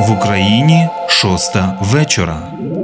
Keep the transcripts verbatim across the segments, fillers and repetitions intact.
В Україні шоста вечора.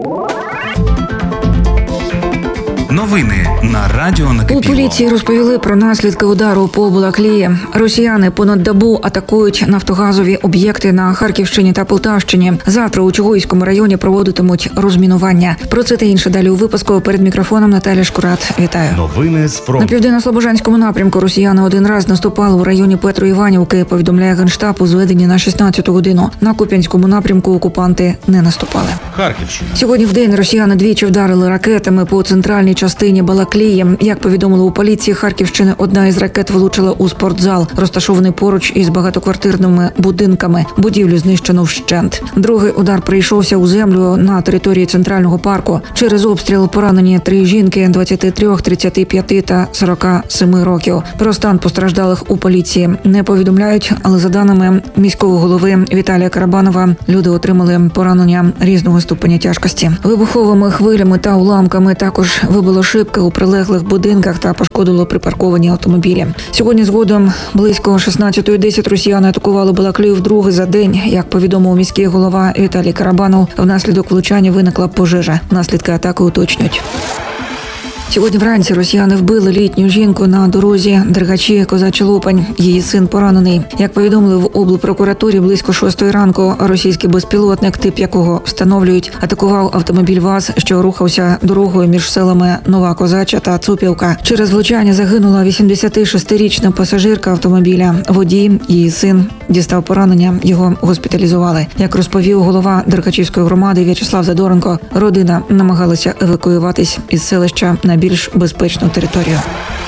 Новини на Радіо Накипіло. У поліції розповіли про наслідки удару по Балаклії. Росіяни понад добу атакують нафтогазові об'єкти на Харківщині та Полтавщині. Завтра у Чугуївському районі проводитимуть розмінування. Про це та інше далі у випуску. Перед мікрофоном Наталя Шкурат. Вітаю. Новини з фронту. На південно-слобожанському напрямку росіяни один раз наступали у районі Петро-Іванівки, повідомляє Генштаб у зведенні на шістнадцяту годину. На Куп'янському напрямку окупанти не наступали. Харківщина. Сьогодні в день росіяни двічі вдарили ракетами по центральній частині Балаклії. Як повідомили у поліції Харківщини, одна із ракет влучила у спортзал, розташований поруч із багатоквартирними будинками. Будівлю знищено вщент. Другий удар прийшовся у землю на території центрального парку. Через обстріл поранені три жінки двадцяти трьох, тридцяти п'яти та сорока семи років. Про стан постраждалих у поліції не повідомляють, але за даними міського голови Віталія Карабанова, люди отримали поранення різного ступеня тяжкості. Вибуховими хвилями та уламками також вибило шибки у прилеглих будинках та пошкодило припарковані автомобілі. Сьогодні згодом близько шістнадцятої десять росіяни атакували Балаклію вдруге за день. Як повідомив міський голова Віталій Карабанов, внаслідок влучання виникла пожежа. Наслідки атаки уточнюють. Сьогодні вранці росіяни вбили літню жінку на дорозі Дергачі Козачий Лопань. Її син поранений. Як повідомили в облпрокуратурі, близько шостої ранку російський безпілотник, тип якого встановлюють, атакував автомобіль ВАЗ, що рухався дорогою між селами Нова Козача та Цупівка. Через влучання загинула вісімдесятишестирічна пасажирка автомобіля. Водій, її син, дістав поранення, його госпіталізували. Як розповів голова Дергачівської громади В'ячеслав Задоренко, родина намагалася евакуюватись із селища на більш безпечну територію.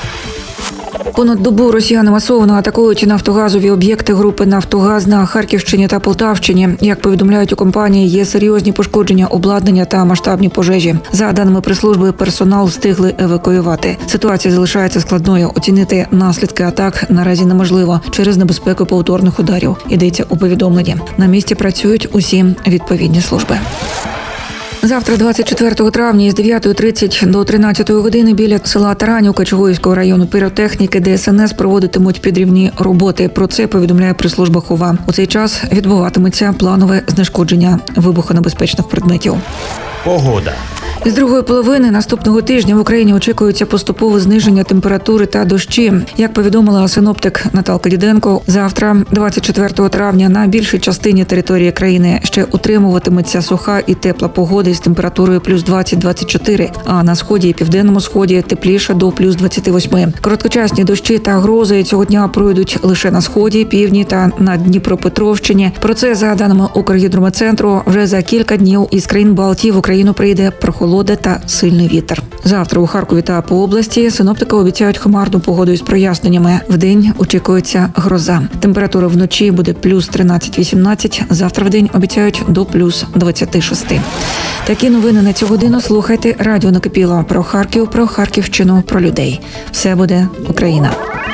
Понад добу росіяни масово атакують нафтогазові об'єкти групи «Нафтогаз» на Харківщині та Полтавщині. Як повідомляють у компанії, є серйозні пошкодження обладнання та масштабні пожежі. За даними прес-служби, персонал встигли евакуювати. Ситуація залишається складною. Оцінити наслідки атак наразі неможливо через небезпеку повторних ударів. Йдеться у повідомленні. На місці працюють усі відповідні служби. Завтра, двадцять четвертого травня, із дев'ятої тридцять до тринадцятої години біля села Таранівка Чугуївського району піротехніки Де Ес Ен Ес проводитимуть підрівні роботи. Про це повідомляє прес-служба ХОВА. У цей час відбуватиметься планове знешкодження вибухонебезпечних предметів. Погода. З другої половини наступного тижня в Україні очікується поступове зниження температури та дощі. Як повідомила синоптик Наталка Діденко, завтра, двадцять четвертого травня, на більшій частині території країни ще утримуватиметься суха і тепла погода з температурою плюс двадцять - двадцять чотири, а на сході і південному сході тепліше до плюс двадцяти восьми. Короткочасні дощі та грози цього дня пройдуть лише на сході, півдні та на Дніпропетровщині. Про це, за даними Укргідрометцентру, вже за кілька днів із країн Балтії в Україну прийде прохолода та сильний вітер. Завтра у Харкові та по області синоптики обіцяють хмарну погоду із проясненнями. Вдень очікується гроза. Температура вночі буде плюс тринадцять - вісімнадцять, завтра вдень обіцяють до плюс двадцяти шести. Такі новини на цю годину слухайте Радіо Накипіло. Про Харків, про Харківщину, про людей. Все буде Україна.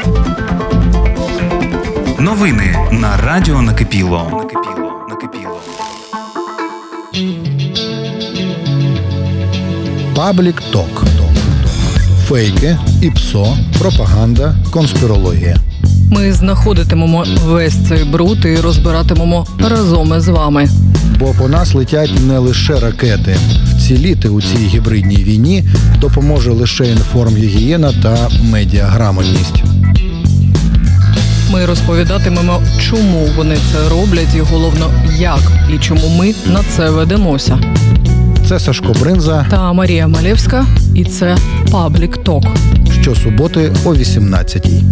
Новини на Радіо Накипіло. Накипіло. Накипіло. Паблік Ток. Фейки, ІПСО, пропаганда, конспірологія. Ми знаходитимемо весь цей бруд і розбиратимемо разом із вами. Бо по нас летять не лише ракети. Вціліти у цій гібридній війні допоможе лише інформгігієна та медіаграмотність. Ми розповідатимемо, чому вони це роблять і, головно, як і чому ми на це ведемося. Це Сашко Бринза та Марія Малєвська, і це Паблік Ток. Щосуботи о вісімнадцятій.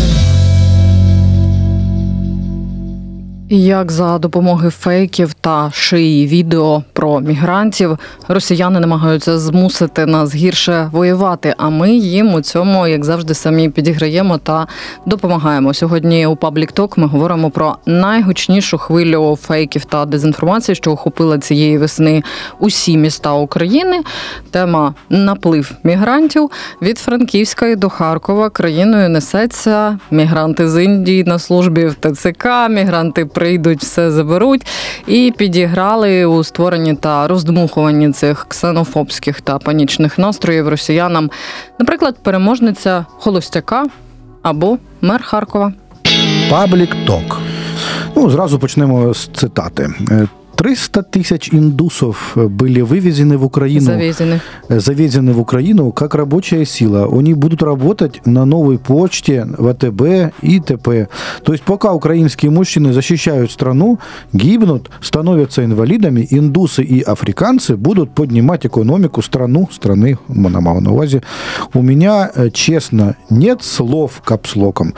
Як за допомогою фейків та шиї відео про мігрантів росіяни намагаються змусити нас гірше воювати, а ми їм у цьому, як завжди, самі підіграємо та допомагаємо. Сьогодні у Public Talk ми говоримо про найгучнішу хвилю фейків та дезінформації, що охопила цієї весни усі міста України. Тема «Наплив мігрантів». Від Франківська до Харкова країною несеться. Мігранти з Індії на службі в Те Це Ка, мігранти прийдуть, все заберуть. І підіграли у створенні та роздмухуванні цих ксенофобських та панічних настроїв росіянам. Наприклад, переможниця Холостяка або мер Харкова. Паблік Ток. Ну, зразу почнемо з цитати. триста тысяч индусов были вывезены в Украину. Завезены. Завезены в Украину как рабочая сила. Они будут работать на новой почте, ВТБ и т.п. То есть пока украинские мужчины защищают страну, гибнут, становятся инвалидами, индусы и африканцы будут поднимать экономику страну, страны, на мав на увазі. У меня, честно, нет слов капслоком.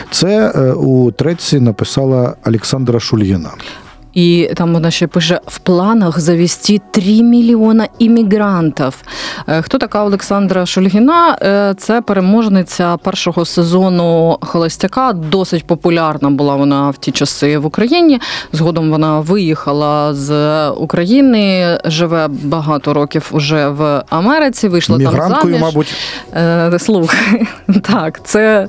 Це у треці написала Олександра Шульгіна. І там вона ще пише: в планах завести три мільйона іммігрантів. Хто така Олександра Шульгіна? Це переможниця першого сезону «Холостяка». Досить популярна була вона в ті часи в Україні. Згодом вона виїхала з України, живе багато років уже в Америці, вийшла Мігранткою, там заміж. мабуть. Е, слухай, так, це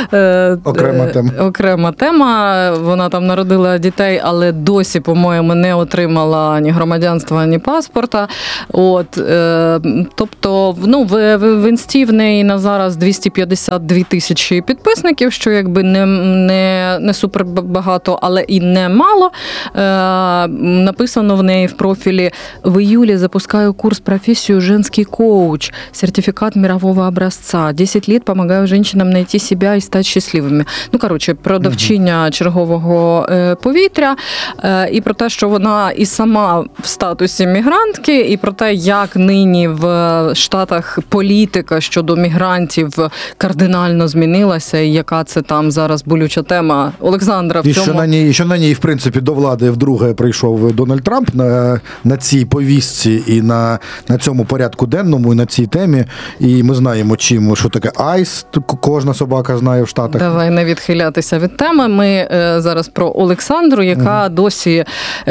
е, окрема тема. окрема тема. Вона там народила дітей, але досі, по-моєму, не отримала ні громадянства, ні паспорта. От, е, тобто, ну, в, в Інсті в неї на зараз двісті п'ятдесят дві тисячі підписників, що якби не, не, не супер багато, але і не мало. Е, написано в неї в профілі: в июле запускаю курс профессию «Женский коуч», сертификат мирового образца. десять лет помогаю женщинам найти себя и стать счастливыми. Ну, коротше, про довчення чергового повітря, і про те, що вона і сама в статусі мігрантки, і про те, як нині в Штатах політика щодо мігрантів кардинально змінилася, і яка це там зараз болюча тема. Олександра, в і цьому... що на ній, що на ній, в принципі, до влади вдруге прийшов Дональд Трамп на, на цій повістці і на, на цьому порядку денному, і на цій темі. І ми знаємо, чим, що таке айс, кожна собака знає в Штатах. Давай не відхилятися від теми. Ми е, зараз про Олександру, яка угу. досі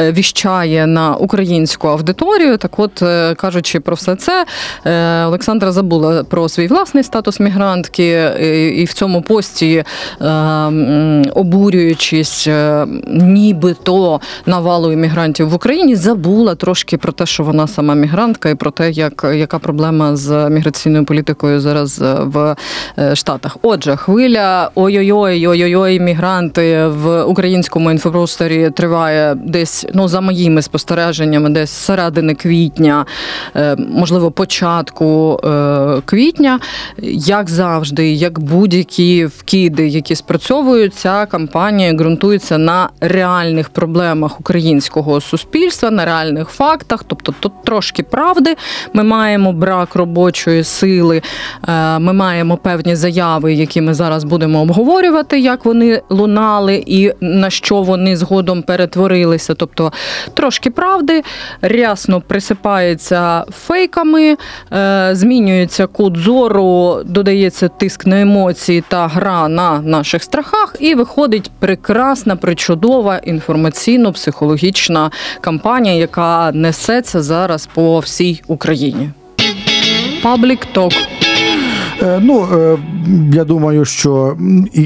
віщає на українську аудиторію. Так от, е, кажучи про все це, е, Олександра забула про свій власний статус мігрантки, е, і в цьому пості, е, обурюючись е, нібито навалу іммігрантів в Україні, забула трошки про те, що вона сама мігрантка, і про те, як, яка проблема з міграційною політикою зараз в Штатах. Отже, хвиля ой-ой-ой, ой-ой-ой, мігранти в українському інфопросторі триває десь, ну, за моїми спостереженнями, десь з середини квітня, можливо, початку квітня. Як завжди, як будь-які вкиди, які спрацьовують, ця кампанія ґрунтується на реальних проблемах українського суспільства, на реальних фактах, тобто тут трошки правди. Ми маємо брак робочої сили, ми маємо певні заяви, які ми зараз будемо обговорювати, як вони лунали і на що вони згодом перетворилися. Тобто трошки правди, рясно присипається фейками, змінюється кут зору, додається тиск на емоції та гра на наших страхах, і виходить прекрасна, причудова інформаційно-психологічна кампанія, яка несеться зараз по всій Україні. Public Talk. Ну, я думаю, що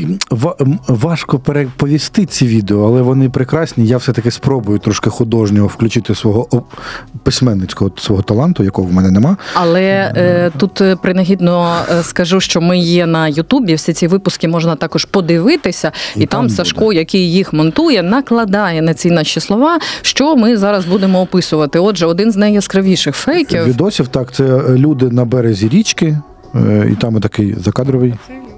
важко переповісти ці відео, але вони прекрасні. Я все-таки спробую трошки художнього включити свого письменницького свого таланту, якого в мене нема. Але е, тут принагідно скажу, що ми є на Ютубі, всі ці випуски можна також подивитися, і, і там, там Сашко, буде. Який їх монтує, накладає на ці наші слова, що ми зараз будемо описувати. Отже, один з найяскравіших фейків. Відосів, так, це люди на березі річки, і там такий закадровий.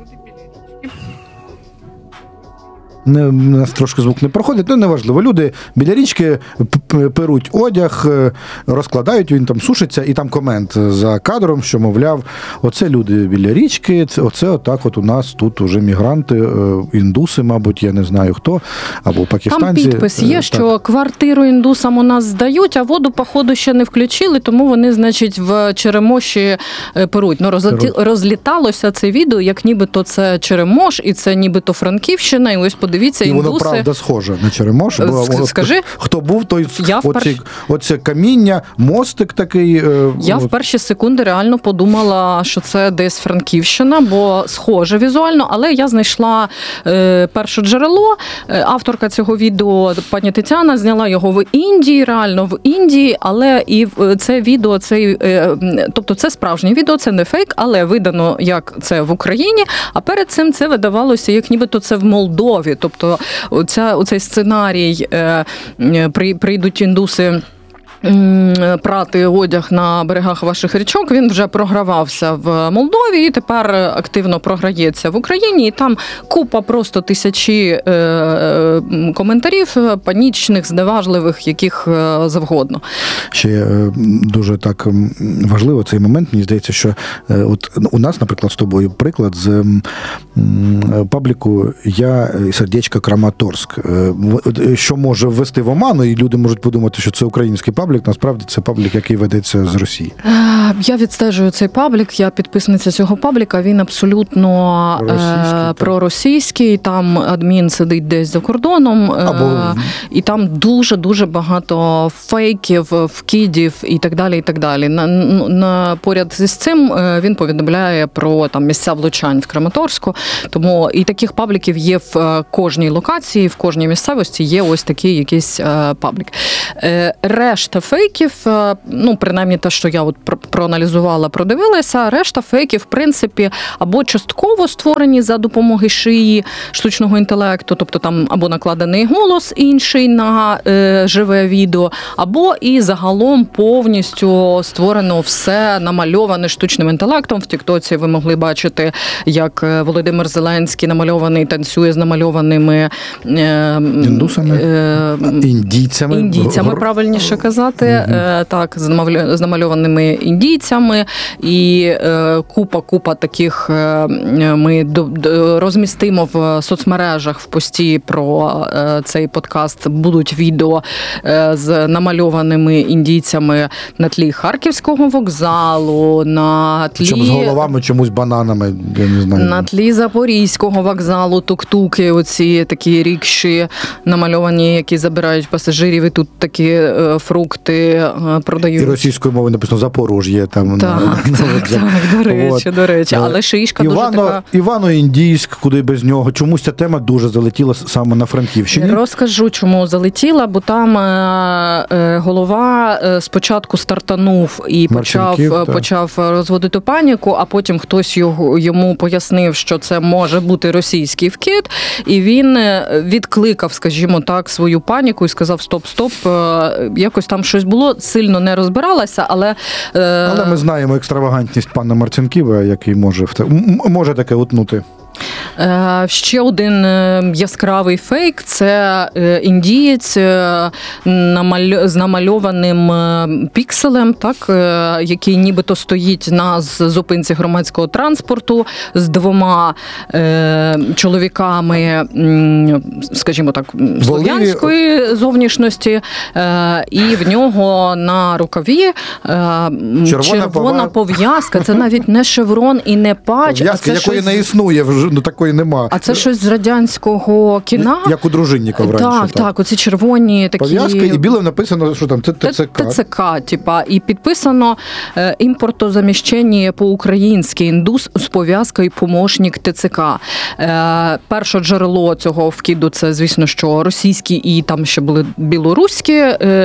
Не, у нас трошки звук не проходить, ну неважливо. Люди біля річки перуть одяг, розкладають, він там сушиться, і там комент за кадром, що, мовляв, оце люди біля річки, оце отак от у нас тут уже мігранти, індуси, мабуть, я не знаю хто, або пакистанці. Там підпис є, так, що квартиру індусам у нас здають, а воду, походу, ще не включили, тому вони, значить, в Черемоші перуть. Ну, розліт... розліталося це відео, як нібито це Черемош, і це нібито Франківщина, і ось дивіться, і індуси... воно правда схоже на Черемош. Скажи. Хто був, той Я оці, вперше... оце каміння, мостик такий. Я от. в перші секунди реально подумала, що це десь Франківщина, бо схоже візуально, але я знайшла е, перше джерело. Авторка цього відео, пані Тетяна, зняла його в Індії, реально в Індії, але і це відео, це, е, тобто це справжнє відео, це не фейк, але видано як це в Україні, а перед цим це видавалося, як нібито це в Молдові. Тобто оця, оцей сценарій е, при, прийдуть індуси прати одяг на берегах ваших річок, він вже програвався в Молдові і тепер активно програється в Україні. І там купа просто тисячі е, коментарів панічних, зневажливих, яких завгодно. Ще дуже так важливо цей момент, мені здається, що от у нас, наприклад, з тобою приклад з пабліку «Я сердечко Краматорськ», що може ввести в оману, і люди можуть подумати, що це український паблік. Насправді це паблік, який ведеться з Росії. Я відстежую цей паблік, я підписниця цього пабліка, він абсолютно проросійський, проросійський. Там адмін сидить десь за кордоном, Або... і там дуже-дуже багато фейків, вкидів і так далі, і так далі. На, на, поряд з цим він повідомляє про там місця влучань в Краматорську, тому і таких пабліків є в кожній локації, в кожній місцевості є ось такий якийсь паблік. Решта фейків, ну, принаймні те, що я от проаналізувала, продивилася, решта фейків, в принципі, або частково створені за допомогою шиї штучного інтелекту, тобто там або накладений голос інший на е, живе відео, або і загалом повністю створено все намальоване штучним інтелектом. В тіктоці ви могли бачити, як Володимир Зеленський намальований танцює з намальованими е, індусами, е, індійцями, індійцями, правильніше казати. Mm-hmm. Так, з намальованими індійцями, і купа-купа таких ми розмістимо в соцмережах в пості про цей подкаст. Будуть відео з намальованими індійцями на тлі Харківського вокзалу, на тлі... Чому з головами чомусь бананами, я не знаю. На тлі Запорізького вокзалу, тук-туки, оці такі рікші намальовані, які забирають пасажирів, і тут такі фрукти продають. І російською мовою написано Запорожжя. Там, так, на, так, так, до речі, от. до речі. Але шишка дуже така... Івано-Індійськ, куди без нього. Чомусь ця тема дуже залетіла саме на Франківщині. Я розкажу, чому залетіла, бо там е, голова е, спочатку стартанув і почав, почав розводити паніку, а потім хтось його, йому пояснив, що це може бути російський вкид, і він відкликав, скажімо так, свою паніку і сказав стоп-стоп, е, якось там щось було, сильно не розбиралася, але... Е... Але ми знаємо екстравагантність пана Марцинківа, який може, може таке утнути. Ще один яскравий фейк – це індієць з намальованим пікселем, так, який нібито стоїть на зупинці громадського транспорту з двома чоловіками, скажімо так, слов'янської зовнішності, і в нього на рукаві червона, червона пов'язка. Це навіть не шеврон і не патч. Пов'язка, якої щось... не існує вже. Ну, такої нема. А це щось з радянського кіна? Як у Дружиннікова раніше. Так, так, так, оці червоні такі... Пов'язки, і білим написано, що там, це ТЦК. ТЦК, типа, і підписано імпортозаміщення по-українськи, індус з пов'язкою помощник ТЦК. Перше джерело цього вкиду, це, звісно, що російські і там ще були білоруські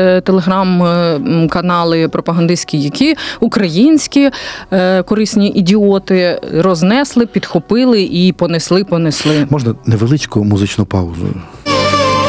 телеграм-канали пропагандистські, які українські корисні ідіоти рознесли, підхопили і понесли, понесли. Можна невеличку музичну паузу?